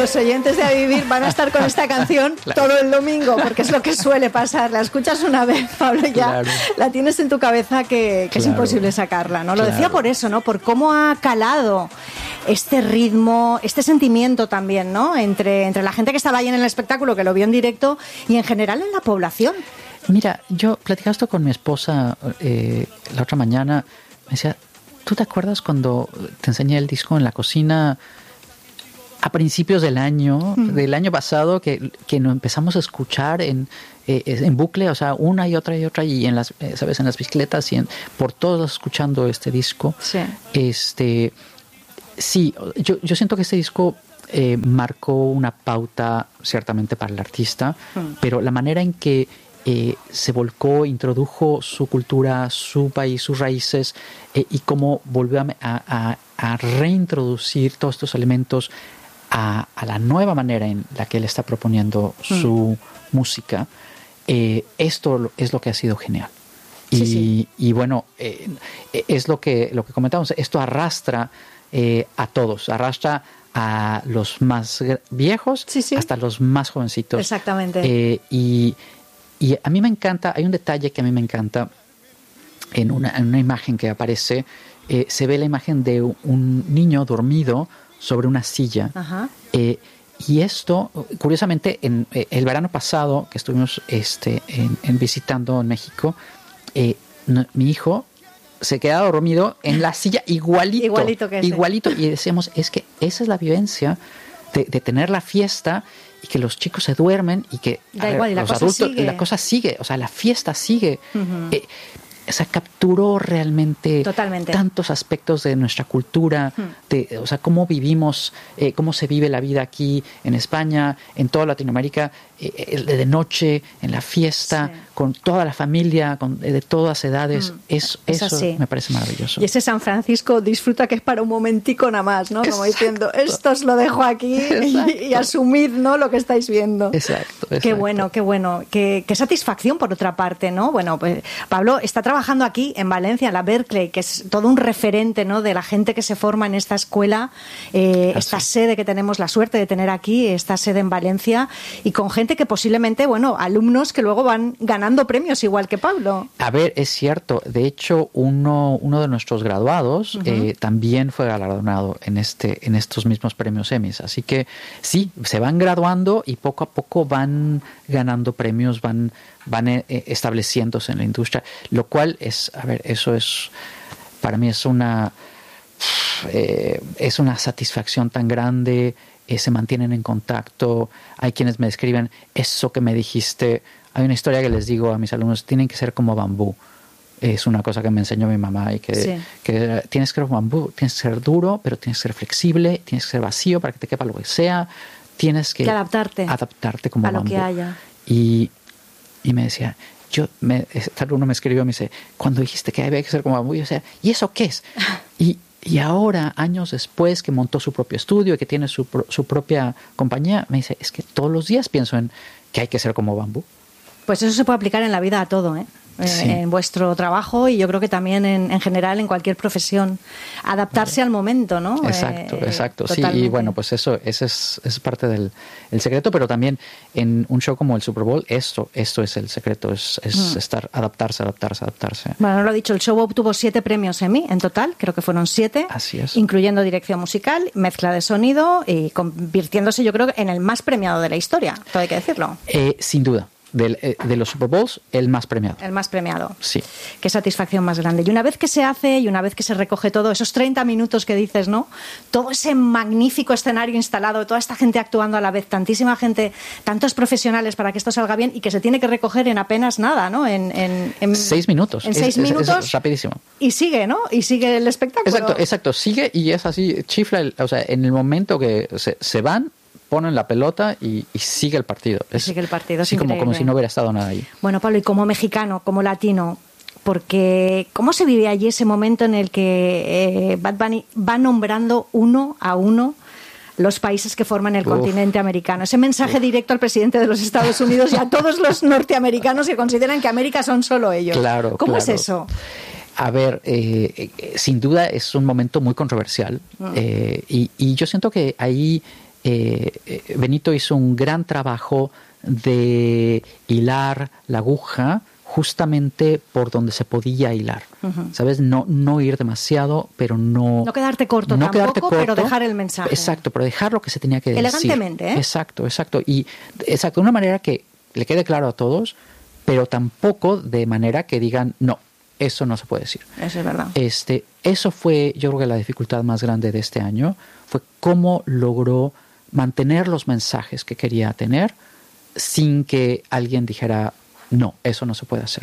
los oyentes de A Vivir van a estar con esta canción todo el domingo, porque es lo que suele pasar. La escuchas una vez, Pablo, ya la tienes en tu cabeza que es imposible sacarla, ¿no? Lo decía por eso, ¿no? Por cómo ha calado este ritmo, este sentimiento también, ¿no? Entre la gente que estaba ahí en el espectáculo, que lo vio en directo, y en general en la población. Mira, yo platicaba esto con mi esposa la otra mañana. Me decía, ¿tú te acuerdas cuando te enseñé el disco en la cocina a principios del año pasado, que nos empezamos a escuchar en bucle, o sea, una y otra, y en las, ¿sabes? En las bicicletas y por todos escuchando este disco? Sí. Sí, yo siento que este disco marcó una pauta ciertamente para el artista, pero la manera en que se volcó, introdujo su cultura, su país, sus raíces, y cómo volvió a reintroducir todos estos elementos a la nueva manera en la que él está proponiendo su música. Esto es lo que ha sido genial. Y bueno, es lo que comentamos. Esto arrastra a todos, arrastra a los más viejos hasta los más jovencitos. Exactamente. Y a mí me encanta, hay un detalle que a mí me encanta en una imagen que aparece. Se ve la imagen de un niño dormido sobre una silla. Y esto, curiosamente, en el verano pasado que estuvimos visitando en México, mi hijo se quedaba dormido en la silla igualito que ese. Igualito. Y decíamos, es que esa es la vivencia de tener la fiesta y que los chicos se duermen y que los adultos, la cosa sigue, o sea, la fiesta sigue. O sea, capturó realmente tantos aspectos de nuestra cultura, o sea, cómo vivimos, cómo se vive la vida aquí en España, en toda Latinoamérica, de noche, en la fiesta, con toda la familia, de todas edades. Eso me parece maravilloso. Y ese San Francisco disfruta que es para un momentico nada más, ¿no? Como diciendo, esto os lo dejo aquí y asumid, ¿no?, lo que estáis viendo. Exacto. Qué bueno, qué bueno. Qué satisfacción, por otra parte, ¿no? Bueno, pues Pablo está trabajando aquí en Valencia, en la Berklee, que es todo un referente, ¿no?, de la gente que se forma en esta escuela, esta sede que tenemos la suerte de tener aquí, esta sede en Valencia, y con gente que posiblemente, bueno, alumnos que luego van ganando premios igual que Pablo. A ver, es cierto. De hecho, uno de nuestros graduados también fue galardonado en estos mismos premios Emmys. Así que sí, se van graduando y poco a poco van ganando premios, van estableciéndose en la industria, lo cual es, a ver, eso es, para mí es una satisfacción tan grande. Se mantienen en contacto. Hay quienes me escriben, eso que me dijiste. Hay una historia que les digo a mis alumnos, tienen que ser como bambú. Es una cosa que me enseñó mi mamá, y que tienes que ser como bambú, tienes que ser duro, pero tienes que ser flexible, tienes que ser vacío para que te quepa lo que sea, tienes que adaptarte como a bambú. Lo que haya. Y me decía, uno me escribió, me dice, cuando dijiste que había que ser como bambú, yo decía, ¿y eso qué es? Y ahora, años después, que montó su propio estudio y que tiene su propia compañía, me dice, es que todos los días pienso en que hay que ser como bambú. Pues eso se puede aplicar en la vida a todo, en vuestro trabajo, y yo creo que también en general en cualquier profesión. Adaptarse al momento, ¿no? Exacto. Totalmente. Sí, y bueno, pues ese es parte del secreto, pero también en un show como el Super Bowl, esto es el secreto, es adaptarse. Bueno, lo he dicho, el show obtuvo 7 premios Emmy en total, creo que fueron 7. Así es. Incluyendo dirección musical, mezcla de sonido, y convirtiéndose, yo creo, en el más premiado de la historia, todo hay que decirlo. Sin duda. De los Super Bowls, el más premiado. El más premiado. Sí. Qué satisfacción más grande. Y una vez que se hace y una vez que se recoge todo, esos 30 minutos que dices, ¿no? Todo ese magnífico escenario instalado, toda esta gente actuando a la vez, tantísima gente, tantos profesionales para que esto salga bien, y que se tiene que recoger en apenas nada, ¿no? En 6 minutos. En 6 minutos. Es rapidísimo. Y sigue, ¿no? Y sigue el espectáculo. Exacto. Sigue, y es así, chifla, o sea, en el momento que se van, ponen la pelota y sigue el partido. Sigue el partido, sí, como si no hubiera estado nada ahí. Bueno, Pablo, y como mexicano, como latino, porque ¿cómo se vive allí ese momento en el que Bad Bunny va nombrando uno a uno los países que forman el continente americano? Ese mensaje directo al presidente de los Estados Unidos y a todos los norteamericanos que consideran que América son solo ellos. Claro. ¿Cómo es eso? A ver, sin duda es un momento muy controversial, y yo siento que ahí Benito hizo un gran trabajo de hilar la aguja justamente por donde se podía hilar, ¿sabes? No ir demasiado, pero no quedarte corto no tampoco, quedarte corto, pero dejar el mensaje. Exacto, pero dejar lo que se tenía que decir. Elegantemente, ¿eh? Exacto. Y de una manera que le quede claro a todos, pero tampoco de manera que digan, no, eso no se puede decir. Eso es verdad. Eso fue, yo creo que la dificultad más grande de este año, fue cómo logró mantener los mensajes que quería tener sin que alguien dijera, no, eso no se puede hacer.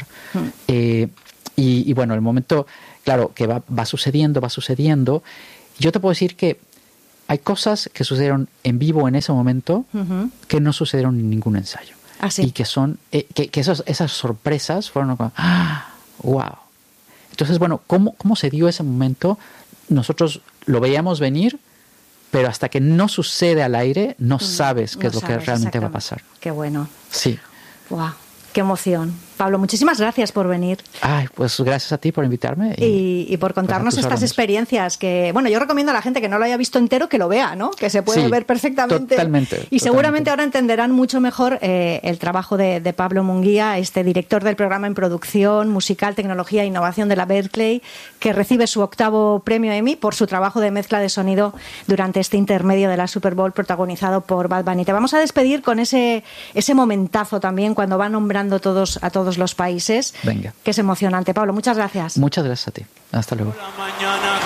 Y bueno, el momento, claro, que va sucediendo. Yo te puedo decir que hay cosas que sucedieron en vivo en ese momento que no sucedieron en ningún ensayo. ¿Ah, sí? Y que son, que esas sorpresas fueron como, wow. Entonces, bueno, ¿cómo se dio ese momento? Nosotros lo veíamos venir, pero hasta que no sucede al aire, no sabes qué es lo que realmente va a pasar. Qué bueno. Sí. Wow. Qué emoción. Pablo, muchísimas gracias por venir. Ay, pues gracias a ti por invitarme. Y por contarnos estas experiencias que, bueno, yo recomiendo a la gente que no lo haya visto entero que lo vea, ¿no? Que se puede ver perfectamente. Totalmente. Y seguramente ahora entenderán mucho mejor el trabajo de Pablo Munguía, director del programa en producción musical, tecnología e innovación de la Berklee, que recibe su 8º premio Emmy por su trabajo de mezcla de sonido durante este intermedio de la Super Bowl protagonizado por Bad Bunny. Te vamos a despedir con ese momentazo también cuando va nombrando a todos los países. Venga. Que es emocionante. Pablo, muchas gracias. Muchas gracias a ti. Hasta luego.